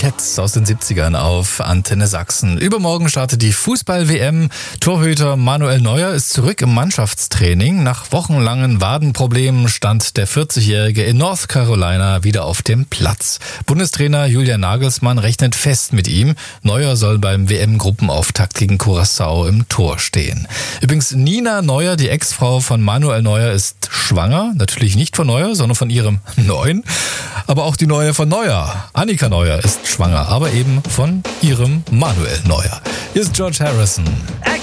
Cats aus den 70ern auf Antenne Sachsen. Übermorgen startet die Fußball-WM. Torhüter Manuel Neuer ist zurück im Mannschaftstraining. Nach wochenlangen Wadenproblemen stand der 40-Jährige in North Carolina wieder auf dem Platz. Bundestrainer Julian Nagelsmann rechnet fest mit ihm. Neuer soll beim WM-Gruppenauftakt gegen Curaçao im Tor stehen. Übrigens, Nina Neuer, die Ex-Frau von Manuel Neuer, ist schwanger. Natürlich nicht von Neuer, sondern von ihrem Neuen. Aber auch die Neue von Neuer, Annika Neuer, ist schwanger, aber eben von ihrem Manuel Neuer. Hier ist George Harrison.